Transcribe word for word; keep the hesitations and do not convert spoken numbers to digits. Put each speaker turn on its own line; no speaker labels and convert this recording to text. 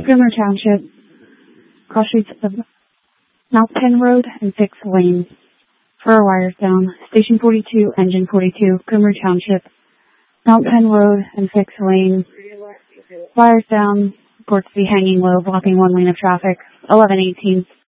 Grimmer Township, cross streets of Mount Penn Road and fix lanes. For our wires down, Station forty-two, Engine forty-two, Grimmer Township, Mount Penn Road and fix lane. Wires down, reports to be hanging low, blocking one lane of traffic, eleven eighteen.